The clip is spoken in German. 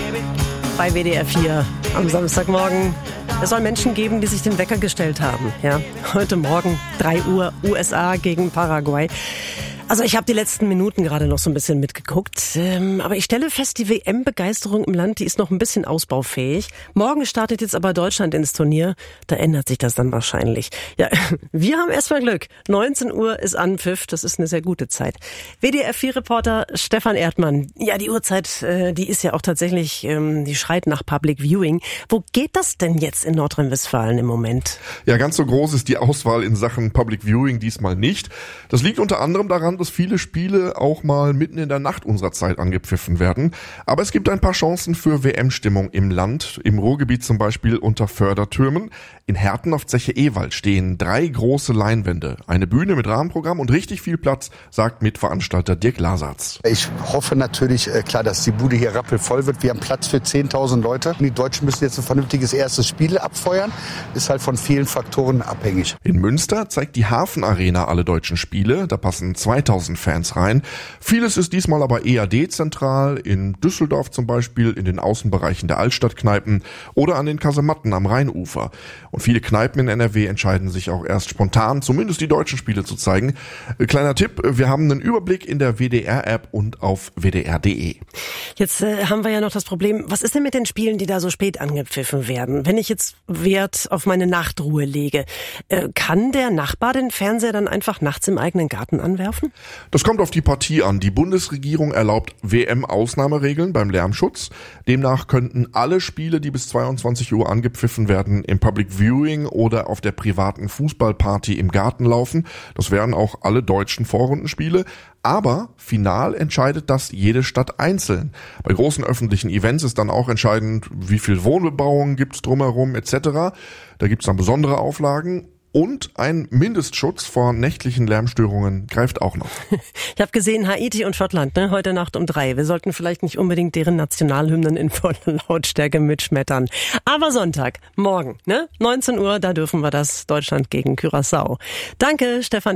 Bei WDR 4 am Samstagmorgen. Es soll Menschen geben, die sich den Wecker gestellt haben. Ja, heute Morgen 3 Uhr USA gegen Paraguay. Also ich habe die letzten Minuten gerade noch so ein bisschen mitgeguckt, aber ich stelle fest, die WM-Begeisterung im Land, die ist noch ein bisschen ausbaufähig. Morgen startet jetzt aber Deutschland ins Turnier, da ändert sich das dann wahrscheinlich. Ja, wir haben erstmal Glück. 19 Uhr ist Anpfiff, das ist eine sehr gute Zeit. WDR 4-Reporter Stefan Erdmann. Ja, die Uhrzeit, die ist ja auch tatsächlich, die schreit nach Public Viewing. Wo geht das denn jetzt in Nordrhein-Westfalen im Moment? Ja, ganz so groß ist die Auswahl in Sachen Public Viewing diesmal nicht. Das liegt unter anderem daran, dass viele Spiele auch mal mitten in der Nacht unserer Zeit angepfiffen werden. Aber es gibt ein paar Chancen für WM-Stimmung im Land. Im Ruhrgebiet zum Beispiel unter Fördertürmen. In Herten auf Zeche Ewald stehen 3 große Leinwände, eine Bühne mit Rahmenprogramm und richtig viel Platz, sagt Mitveranstalter Dirk Lasatz. Ich hoffe natürlich, klar, dass die Bude hier rappelvoll wird. Wir haben Platz für 10.000 Leute. Die Deutschen müssen jetzt ein vernünftiges erstes Spiel abfeuern. Ist halt von vielen Faktoren abhängig. In Münster zeigt die Hafenarena alle deutschen Spiele. Da passen 2000 Fans rein. Vieles ist diesmal aber eher dezentral. In Düsseldorf zum Beispiel, in den Außenbereichen der Altstadtkneipen oder an den Kasematten am Rheinufer. Und viele Kneipen in NRW entscheiden sich auch erst spontan, zumindest die deutschen Spiele zu zeigen. Kleiner Tipp, wir haben einen Überblick in der WDR-App und auf wdr.de. Jetzt haben wir ja noch das Problem, was ist denn mit den Spielen, die da so spät angepfiffen werden? Wenn ich jetzt Wert auf meine Nachtruhe lege, kann der Nachbar den Fernseher dann einfach nachts im eigenen Garten anwerfen? Das kommt auf die Partie an. Die Bundesregierung erlaubt WM-Ausnahmeregeln beim Lärmschutz. Demnach könnten alle Spiele, die bis 22 Uhr angepfiffen werden, im Public Viewing oder auf der privaten Fußballparty im Garten laufen. Das wären auch alle deutschen Vorrundenspiele. Aber final entscheidet das jede Stadt einzeln. Bei großen öffentlichen Events ist dann auch entscheidend, wie viel Wohnbebauung gibt's drumherum etc. Da gibt's dann besondere Auflagen. Und ein Mindestschutz vor nächtlichen Lärmstörungen greift auch noch. Ich habe gesehen, Haiti und Schottland, ne, heute Nacht um 3. Wir sollten vielleicht nicht unbedingt deren Nationalhymnen in voller Lautstärke mitschmettern. Aber Sonntag, morgen, ne, 19 Uhr, da dürfen wir das. Deutschland gegen Curaçao. Danke, Stefan